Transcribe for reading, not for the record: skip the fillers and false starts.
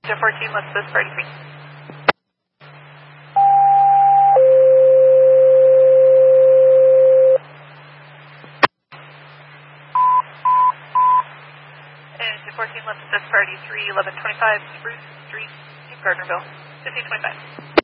To 14, let's this party 3. And to 14, let's this party 3, 1125 Spruce Street, Gardnerville, 1525.